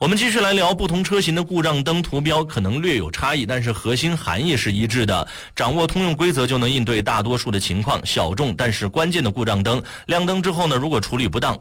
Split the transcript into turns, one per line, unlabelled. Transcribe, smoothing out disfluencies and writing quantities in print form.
我们继续来聊不同车型的故障灯图标可能略有差异，但是核心含义是一致的。掌握通用规则就能应对大多数的情况，小众但是关键的故障灯亮灯之后呢，如果处理不当，